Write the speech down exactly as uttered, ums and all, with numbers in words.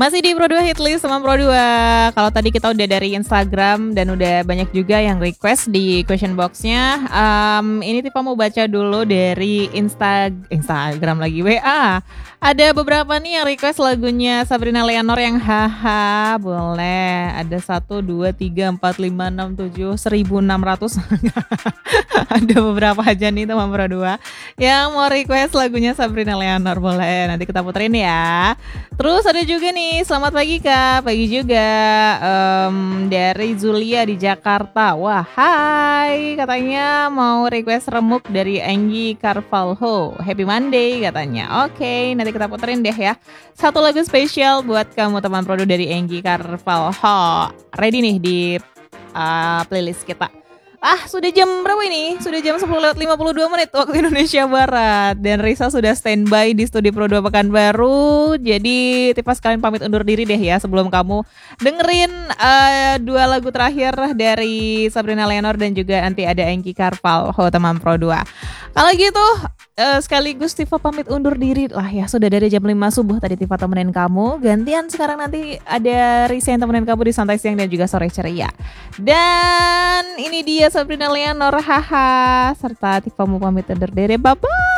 Masih di Pro dua Hitlist sama Pro dua. Kalau tadi kita udah dari Instagram dan udah banyak juga yang request di question box-nya. Um, ini Tifa mau baca dulu dari Insta Instagram lagi W A. Ada beberapa nih yang request lagunya Sabrina Leonor yang haha. Boleh. Ada satu, dua, tiga, empat, lima, enam, tujuh, seribu enam ratus. Ada beberapa aja nih teman Pro dua yang mau request lagunya Sabrina Leonor. Boleh, nanti kita puterin ya. Terus ada juga nih, selamat pagi Kak, pagi juga um, dari Zulia di Jakarta. Wah, hai, katanya mau request remuk dari Anggi Carvalho. Happy Monday katanya. Oke, nanti kita puterin deh ya. Satu lagu spesial buat kamu teman Pro dua dari Anggi Carvalho. Ready nih di uh, playlist kita. Ah, sudah jam berapa ini? Sudah jam sepuluh lewat lima puluh dua menit waktu Indonesia Barat. Dan Risa sudah standby di studio Pro dua Pekanbaru. Jadi Tifa sekalian pamit undur diri deh ya sebelum kamu dengerin uh, dua lagu terakhir dari Sabrina Leonor dan juga nanti ada Anggi Carvalho teman Pro dua. Kalau gitu uh, sekaligus Tifa pamit undur diri lah ya. Sudah dari jam lima subuh tadi Tifa temenin kamu. Gantian sekarang nanti ada Risa yang temenin kamu di Santai Siang dan juga Sore Ceria. Dan ini dia Sabrina Leonor, haha, serta Tifa mau pamit undur diri, bye-bye.